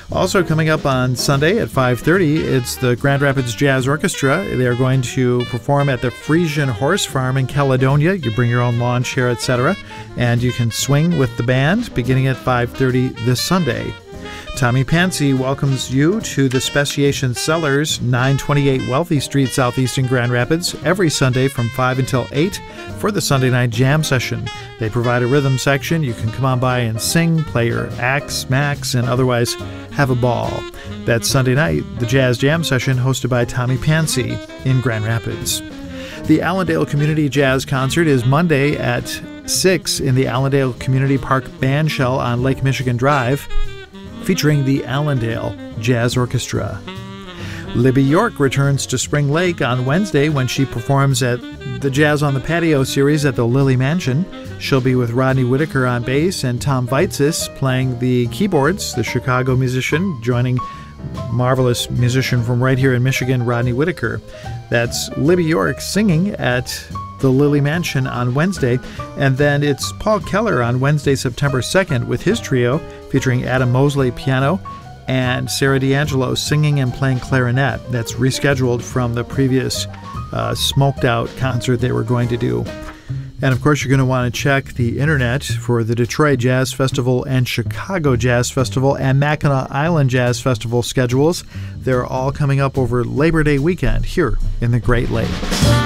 Also coming up on Sunday at 5:30, it's the Grand Rapids Jazz Orchestra. They're going to perform at the Frisian Horse Farm in Caledonia. You bring your own lawn chair, etc., and you can swing with the band beginning at 5:30 this Sunday. Tommy Pansy welcomes you to the Speciation Cellars, 928 Wealthy Street, Southeast in Grand Rapids, every Sunday from 5 until 8 for the Sunday night jam session. They provide a rhythm section. You can come on by and sing, play your acts, max, and otherwise have a ball. That's Sunday night, the Jazz Jam session hosted by Tommy Pansy in Grand Rapids. The Allendale Community Jazz Concert is Monday at 6 in the Allendale Community Park Bandshell on Lake Michigan Drive, featuring the Allendale Jazz Orchestra. Libby York returns to Spring Lake on Wednesday when she performs at the Jazz on the Patio series at the Lily Mansion. She'll be with Rodney Whitaker on bass and Tom Vaitzis playing the keyboards, the Chicago musician, joining marvelous musician from right here in Michigan, Rodney Whitaker. That's Libby York singing at the Lily Mansion on Wednesday. And then it's Paul Keller on Wednesday, September 2nd with his trio featuring Adam Mosley piano and Sarah D'Angelo singing and playing clarinet. That's rescheduled from the previous smoked out concert they were going to do. And of course, you're going to want to check the internet for the Detroit Jazz Festival and Chicago Jazz Festival and Mackinac Island Jazz Festival schedules. They're all coming up over Labor Day weekend here in the Great Lakes.